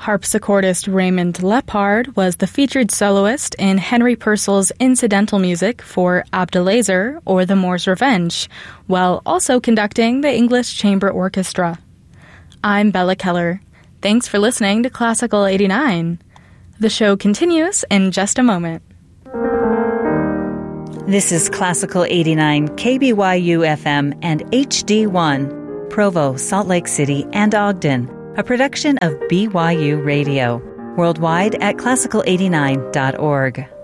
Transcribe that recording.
Harpsichordist Raymond Lepard was the featured soloist in Henry Purcell's incidental music for Abdelazer or The Moor's Revenge, while also conducting the English Chamber Orchestra. I'm Bella Keller. Thanks for listening to Classical 89. The show continues in just a moment. This is Classical 89 KBYU FM and HD1, Provo, Salt Lake City, and Ogden, a production of BYU Radio, worldwide at classical89.org.